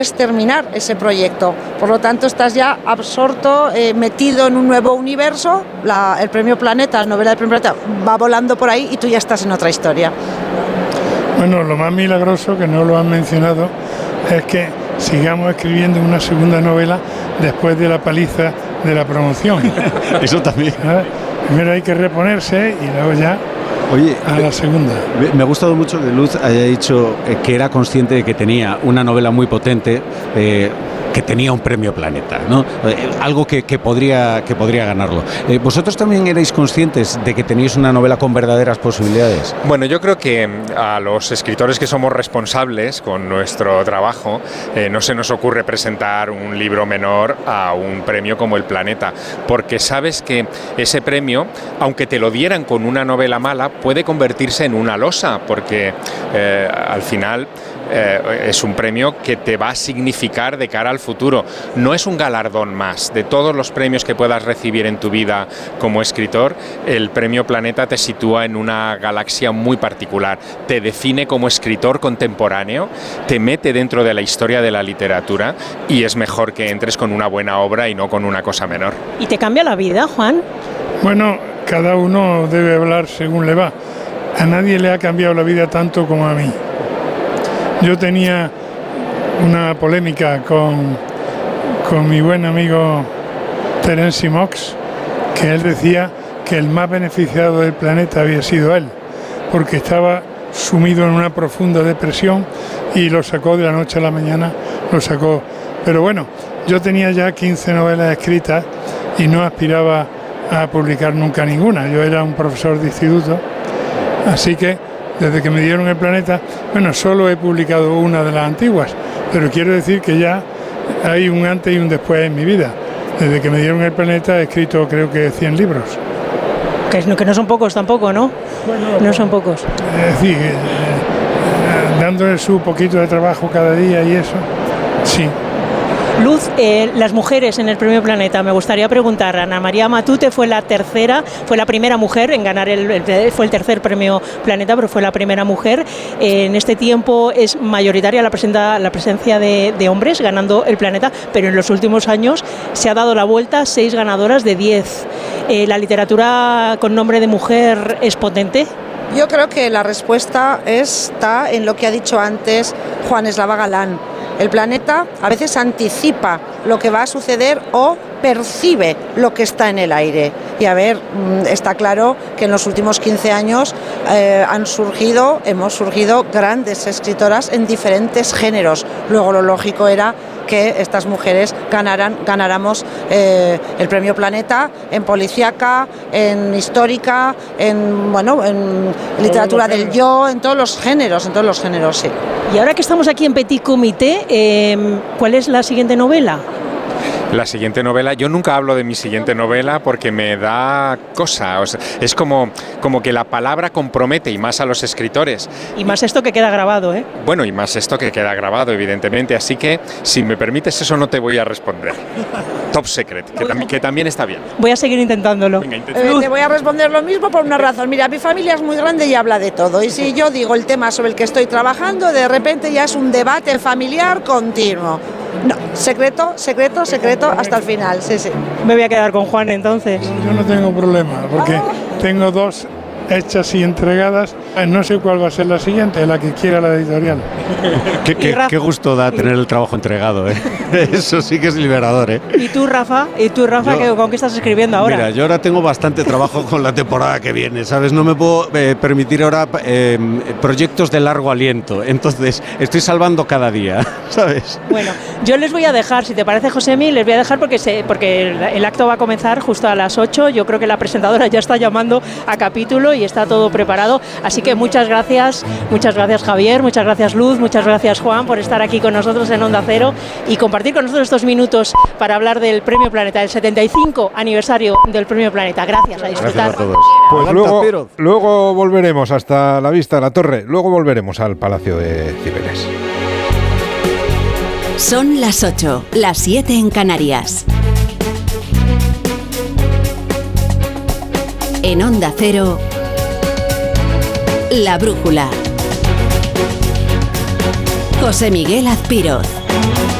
terminar ese proyecto. Por lo tanto, estás ya absorto, metido en un nuevo universo. El Premio Planeta, la novela del Premio Planeta, va volando por ahí y tú ya estás en otra historia. Bueno, lo más milagroso, que no lo han mencionado, es que sigamos escribiendo una segunda novela después de la paliza de la promoción. Eso también. Primero hay que reponerse y luego ya. Oye, a la segunda. Me ha gustado mucho que Luz haya dicho que era consciente de que tenía una novela muy potente, que tenía un premio Planeta, ¿no? Algo que podría ganarlo. ¿Vosotros también erais conscientes de que teníais una novela con verdaderas posibilidades? Bueno, yo creo que a los escritores que somos responsables con nuestro trabajo, no se nos ocurre presentar un libro menor a un premio como el Planeta, porque sabes que ese premio, aunque te lo dieran con una novela mala, puede convertirse en una losa, porque al final es un premio que te va a significar de cara al futuro. No es un galardón más. De todos los premios que puedas recibir en tu vida como escritor, el Premio Planeta te sitúa en una galaxia muy particular. Te define como escritor contemporáneo, te mete dentro de la historia de la literatura y es mejor que entres con una buena obra y no con una cosa menor. ¿Y te cambia la vida, Juan? Bueno, cada uno debe hablar según le va. A nadie le ha cambiado la vida tanto como a mí. Yo tenía una polémica con mi buen amigo Terence Mox, que él decía que el más beneficiado del planeta había sido él, porque estaba sumido en una profunda depresión y lo sacó de la noche a la mañana, lo sacó. Pero bueno, yo tenía ya 15 novelas escritas y no aspiraba a publicar nunca ninguna. Yo era un profesor de instituto, así que desde que me dieron el Planeta, bueno, solo he publicado una de las antiguas, pero quiero decir que ya hay un antes y un después en mi vida. Desde que me dieron el Planeta he escrito creo que 100 libros. Que no son pocos tampoco, ¿no? Bueno, no son pocos. Es decir, dándole su poquito de trabajo cada día y eso, sí. Luz, las mujeres en el Premio Planeta, me gustaría preguntar, Ana María Matute fue la primera mujer en ganar fue el tercer Premio Planeta, pero fue la primera mujer. En este tiempo es mayoritaria la presencia de hombres ganando el Planeta, pero en los últimos años se ha dado la vuelta, 6 ganadoras de 10. ¿La literatura con nombre de mujer es potente? Yo creo que la respuesta está en lo que ha dicho antes Juan Eslava Galán. El Planeta a veces anticipa lo que va a suceder o percibe lo que está en el aire. Y a ver, está claro que en los últimos 15 años hemos surgido grandes escritoras en diferentes géneros. Luego lo lógico era que estas mujeres ganáramos el Premio Planeta en policíaca, en histórica, en literatura del yo, en todos los géneros, sí. Y ahora que estamos aquí en Petit Comité, ¿cuál es la siguiente novela? La siguiente novela, yo nunca hablo de mi siguiente novela porque me da cosa, o sea, es como que la palabra compromete, y más a los escritores. Y más esto que queda grabado, ¿eh? Bueno, y más esto que queda grabado, evidentemente, así que, si me permites, eso no te voy a responder. Top secret, que también está bien. Voy a seguir intentándolo. Venga, te voy a responder lo mismo por una razón. Mira, mi familia es muy grande y habla de todo, y si yo digo el tema sobre el que estoy trabajando, de repente ya es un debate familiar continuo. No, secreto hasta el final, sí. Me voy a quedar con Juan entonces. Yo no tengo problema, porque tengo 2 hechas y entregadas. No sé cuál va a ser la siguiente, la que quiera la editorial. Qué gusto da tener el trabajo entregado, ¿eh? Eso sí que es liberador, ¿eh? ¿Y tú, Rafa? ¿Con qué estás escribiendo ahora? Mira, yo ahora tengo bastante trabajo con la temporada que viene, ¿sabes? No me puedo permitir ahora proyectos de largo aliento, entonces estoy salvando cada día, ¿sabes? Bueno, yo les voy a dejar, si te parece, Josemi, les voy a dejar porque el acto va a comenzar justo a las 8, yo creo que la presentadora ya está llamando a capítulo y está todo preparado, así que muchas gracias Javier, muchas gracias Luz, muchas gracias Juan por estar aquí con nosotros en Onda Cero y compartir con nosotros estos minutos para hablar del Premio Planeta, el 75 aniversario del Premio Planeta. Gracias, a disfrutar. Gracias a todos. Pues luego volveremos hasta la vista de la torre, luego volveremos al Palacio de Cibeles. Son las 8, las 7 en Canarias. En Onda Cero, La Brújula. José Miguel Azpiroz.